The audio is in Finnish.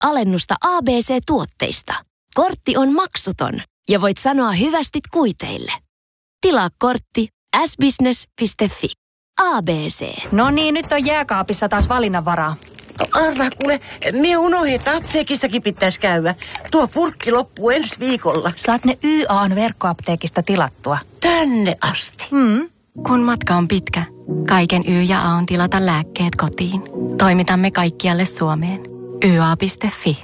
alennusta ABC-tuotteista. Kortti on maksuton ja voit sanoa hyvästit kuiteille. Tilaa kortti sbusiness.fi. ABC. No niin, nyt on jääkaapissa taas valinnanvaraa. Arvaa kuule, mie unohdin, että apteekissakin pitäisi käydä. Tuo purkki loppuu ensi viikolla. Saat ne YA:n verkkoapteekista tilattua. Tänne asti. Kun matka on pitkä, kaiken Y ja A on tilata lääkkeet kotiin. Toimitamme kaikkialle Suomeen. YA.fi.